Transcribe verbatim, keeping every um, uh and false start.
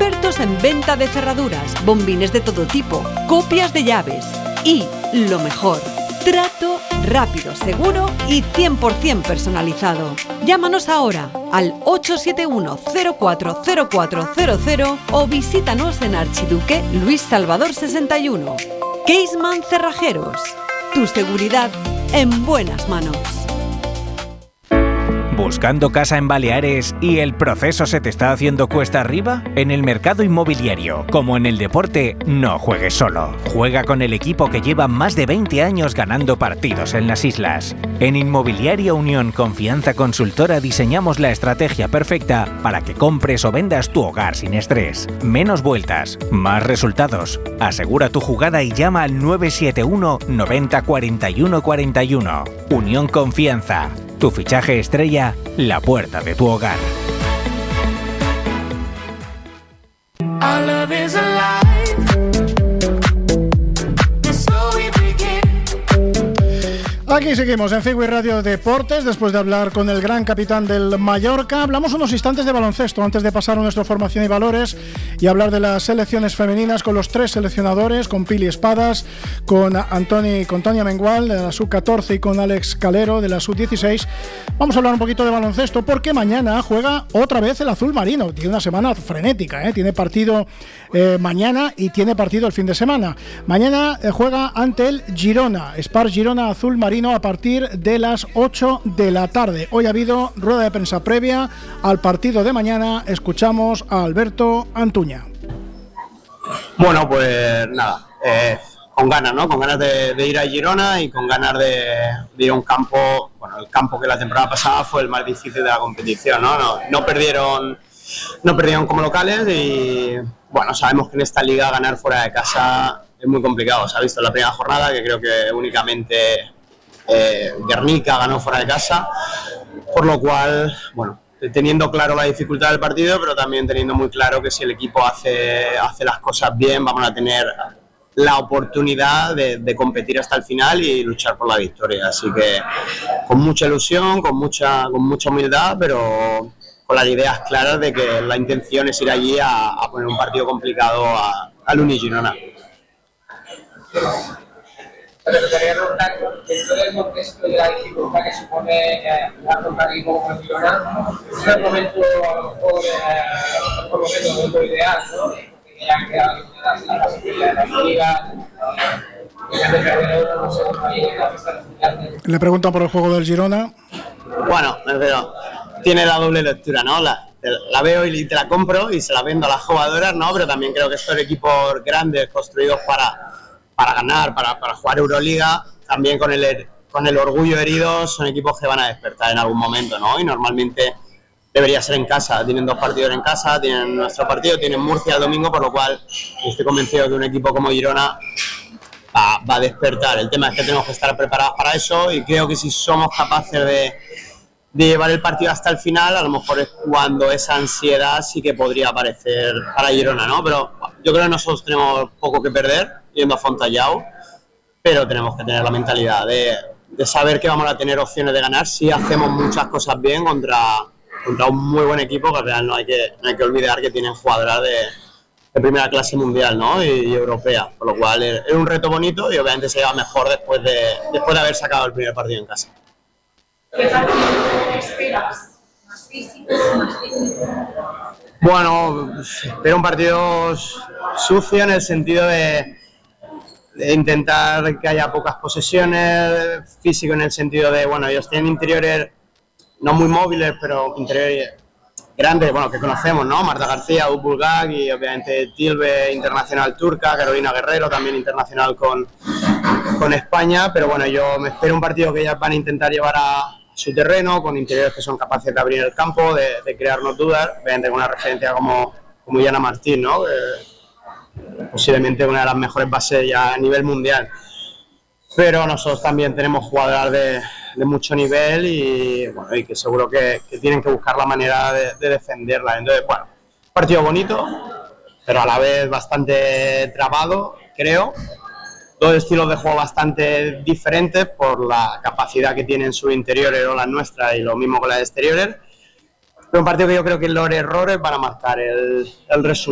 expertos en venta de cerraduras, bombines de todo tipo, copias de llaves y, lo mejor, trato rápido, seguro y cien por ciento personalizado. Llámanos ahora al ocho siete uno, cero cuatro cero cuatro cero cero o visítanos en Archiduque Luis Salvador sesenta y uno. Caseman Cerrajeros. Tu seguridad en buenas manos. ¿Buscando casa en Baleares y el proceso se te está haciendo cuesta arriba? En el mercado inmobiliario, como en el deporte, no juegues solo. Juega con el equipo que lleva más de veinte años ganando partidos en las islas. En Inmobiliaria Unión Confianza Consultora diseñamos la estrategia perfecta para que compres o vendas tu hogar sin estrés. Menos vueltas, más resultados. Asegura tu jugada y llama al nueve siete uno noventa cuarenta y uno cuarenta y uno. Unión Confianza. Tu fichaje estrella, la puerta de tu hogar. Aquí seguimos en Figui Radio Deportes, después de hablar con el gran capitán del Mallorca. Hablamos unos instantes de baloncesto antes de pasar a nuestra formación y valores y hablar de las selecciones femeninas con los tres seleccionadores, con Pili Espadas, con Antoni, con Tonia Mengual de la sub catorce y con Alex Calero de la sub dieciséis. Vamos a hablar un poquito de baloncesto porque mañana juega otra vez el azul marino. Tiene una semana frenética, ¿eh? Tiene partido eh, mañana y tiene partido el fin de semana. Mañana eh, juega ante el Girona, Spar Girona azul marino, a partir de las ocho de la tarde. Hoy ha habido rueda de prensa previa al partido de mañana. Escuchamos a Alberto Antuña. Bueno, pues nada, eh, con ganas, ¿no? Con ganas de, de ir a Girona y con ganas de, de ir a un campo, bueno, el campo que la temporada pasada fue el más difícil de la competición, ¿no? No, no perdieron, no perdieron como locales y, bueno, sabemos que en esta liga ganar fuera de casa es muy complicado. Se ha visto en la primera jornada que creo que únicamente Eh, Guernica ganó fuera de casa, por lo cual, bueno, teniendo claro la dificultad del partido, pero también teniendo muy claro que si el equipo hace, hace las cosas bien, vamos a tener la oportunidad de, de competir hasta el final y luchar por la victoria. Así que con mucha ilusión, con mucha, con mucha humildad, pero con las ideas claras de que la intención es ir allí a, a poner un partido complicado a, al Uni Girona. Me gustaría preguntar, dentro del contexto de la dificultad que supone eh, jugar contra un equipo como Girona, es el momento, a lo mejor, eh, por lo menos, el momento ideal, ¿no? Porque ya han quedado eliminadas la posibilidad de la liga, Le preguntan por el juego del Girona. Bueno, pero tiene la doble lectura, ¿no? La, la veo y te la compro y se la vendo a las jugadoras, ¿no? Pero también creo que estos equipos grandes, construidos para para ganar, para, para jugar Euroliga, también con el, con el orgullo herido, son equipos que van a despertar en algún momento, ¿no? Y normalmente debería ser en casa. Tienen dos partidos en casa, tienen nuestro partido, tienen Murcia el domingo, por lo cual estoy convencido que un equipo como Girona va, va a despertar. El tema es que tenemos que estar preparados para eso y creo que si somos capaces de, de llevar el partido hasta el final, a lo mejor es cuando esa ansiedad sí que podría aparecer para Girona, ¿no? Pero yo creo que nosotros tenemos poco que perder yendo a Fontallao, pero tenemos que tener la mentalidad de, de saber que vamos a tener opciones de ganar si hacemos muchas cosas bien contra, contra un muy buen equipo, que al final no hay que, no hay que olvidar que tienen jugadoras de, de primera clase mundial, ¿no? y, y europea, por lo cual es, es un reto bonito y obviamente se lleva mejor después de, después de haber sacado el primer partido en casa. ¿Qué partido esperas? ¿Más físico, más técnico? Bueno, espero un partido sucio en el sentido de de intentar que haya pocas posesiones, físico en el sentido de, bueno, ellos tienen interiores no muy móviles, pero interiores grandes, bueno, que conocemos, ¿no? Marta García, Ubulgag y obviamente Tilbe, internacional turca, Carolina Guerrero, también internacional con, con España, pero bueno, yo me espero un partido que ellas van a intentar llevar a su terreno, con interiores que son capaces de abrir el campo, de, de crearnos dudas, obviamente con una referencia como, como Yana Martín, ¿no? Que, posiblemente una de las mejores bases ya a nivel mundial, pero nosotros también tenemos jugadoras de, de mucho nivel y, bueno, y que seguro que, que tienen que buscar la manera de, de defenderla. Entonces, bueno, partido bonito, pero a la vez bastante trabado, creo, dos estilos de juego bastante diferentes por la capacidad que tienen sus interiores o las nuestras y lo mismo con las exteriores, pero un partido que yo creo que los errores van a marcar el, el resultado.